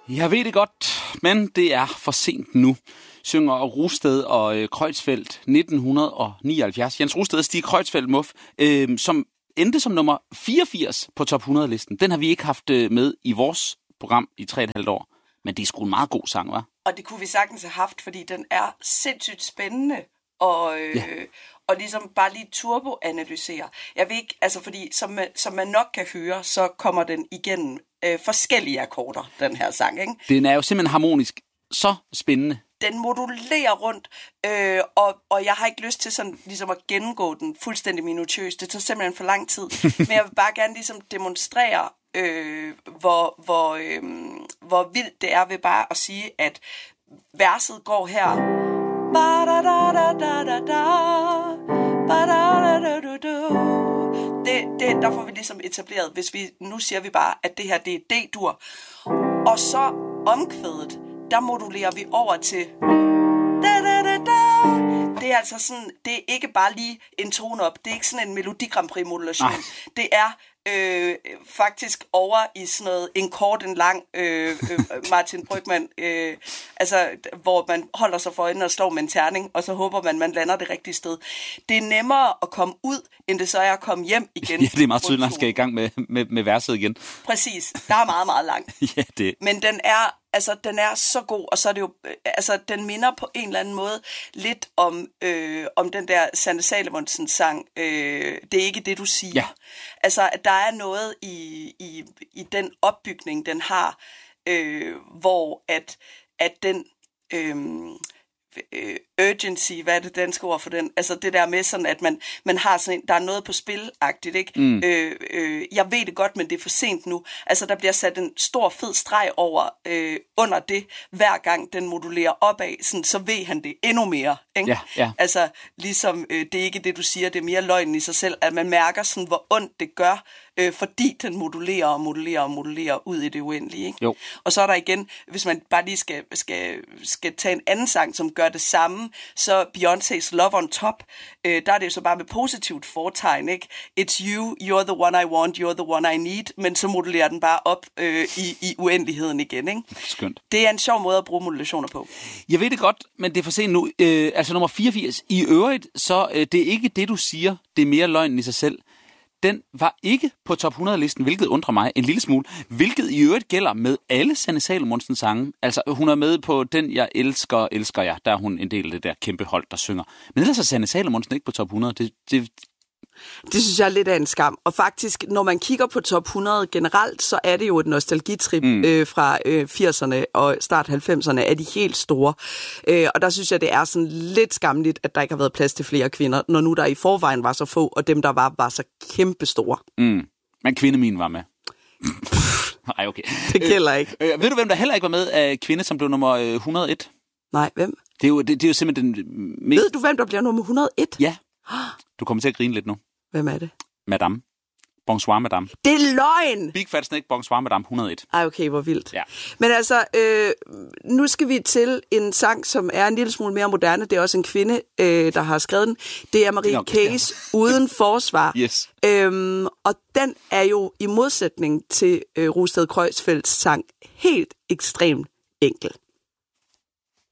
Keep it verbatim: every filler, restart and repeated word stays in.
Jeg ved det godt, men det er for sent nu, synger Rosted og øh, Kreutzfeldt nitten nioghalvfjerds. Jens Rosted og Stig Kreutzfeldt Muff, øh, som endte som nummer fireogfirs på top hundrede-listen. Den har vi ikke haft øh, med i vores program i tre og et halvt år. Men det er sgu en meget god sang, hva'? Og det kunne vi sagtens have haft, fordi den er sindssygt spændende. Og, øh, ja. og ligesom bare lige turboanalysere. Jeg ved ikke, altså fordi som man, som man nok kan høre, så kommer den igennem øh, forskellige akkorder, den her sang, ikke? Den er jo simpelthen harmonisk så spændende. Den modulerer rundt, øh, og, og jeg har ikke lyst til sådan, ligesom at gennemgå den fuldstændig minutiøst. Det tager simpelthen for lang tid. Men jeg vil bare gerne ligesom demonstrere, øh, hvor, hvor, øh, hvor vildt det er ved bare at sige, at verset går her. Det, det, der får vi ligesom etableret, hvis vi, nu siger vi bare, at det her det er D-dur. Og så omkvædet, der modulerer vi over til da, da, da, da. Det er altså sådan, det er ikke bare lige en tone op, det er ikke sådan en Melodi Grand Prix modulation. Ej. Det er øh, faktisk over i sådan noget en kort, en lang øh, øh, Martin Brygmann, øh, altså hvor man holder sig for øjnene og står med en terning, og så håber man, man lander det rigtige sted. Det er nemmere at komme ud, end det så er at komme hjem igen. Ja, det er meget tydeligt, at han skal i gang med, med, med verset igen. Præcis, der er meget, meget langt. Ja, det. Men den er Altså, den er så god, og så er det jo, altså, den minder på en eller anden måde lidt om, øh, om den der Sanne Salomonsen sang, øh, det er ikke det, du siger. Ja. Altså, der er noget i, i, i den opbygning, den har, øh, hvor at, at den øh, øh, urgency, hvad er det danske ord for den? Altså, det der med sådan, at man, man har sådan, der er noget på spil-agtigt, ikke? Mm. Øh, øh, jeg ved det godt, men det er for sent nu. Altså, der bliver sat en stor, fed streg over øh, under det, hver gang den modulerer opad, sådan, så ved han det endnu mere, ikke? Ja, ja. Altså, ligesom, øh, det er ikke det, du siger, det er mere løgnen i sig selv, at man mærker sådan, hvor ondt det gør, øh, fordi den modulerer og modulerer og modulerer ud i det uendelige, ikke? Jo. Og så er der igen, hvis man bare lige skal, skal, skal tage en anden sang, som gør det samme, så Beyoncé's Love on Top, øh, der er det jo så bare med positivt fortegn, ikke? It's you, you're the one I want, you're the one I need, men så modulerer den bare op øh, i, i uendeligheden igen, ikke? Skønt. Det er en sjov måde at bruge modulationer på. Jeg ved det godt, men det er for sent nu. Øh, altså nummer fireogfirs. I øvrigt, så øh, det er ikke det, du siger, det er mere løgn i sig selv. Den var ikke på top hundrede-listen, hvilket undrer mig en lille smule. Hvilket i øvrigt gælder med alle Sanne Salomonsens sange. Altså, hun er med på Den, jeg elsker, elsker jeg. Der er hun en del af det der kæmpe hold, der synger. Men ellers er Sanne Salomonsen ikke på top hundrede. Det, det... det synes jeg er lidt af en skam. Og faktisk, når man kigger på top hundrede generelt, så er det jo et nostalgitrip mm. øh, fra øh, firserne og start halvfemserne af de helt store. Øh, og der synes jeg, det er sådan lidt skamligt, at der ikke har været plads til flere kvinder, når nu der i forvejen var så få, og dem, der var, var så kæmpe store. Mm. Men Kvindemin var med. Nej, okay. Det gælder ikke. Øh, øh, ved du, hvem der heller ikke var med af kvinde, som blev nummer et hundrede og et? Nej, hvem? Det er jo, det, det er jo simpelthen den mest... Ved du, hvem der bliver nummer et hundrede og et? Ja. Du kommer til at grine lidt nu. Hvem er det? Madame. Bonsoir, Madame. Det er løgn! Big Fat Snake, Bonsoir, Madame, et hundrede og et. Ej, okay, hvor vildt. Ja. Men altså, øh, nu skal vi til en sang, som er en lille smule mere moderne. Det er også en kvinde, øh, der har skrevet den. Det er Marie Case, Uden forsvar. Yes. Øhm, og den er jo i modsætning til øh, Rosted Kreutzfeldts sang helt ekstremt enkel.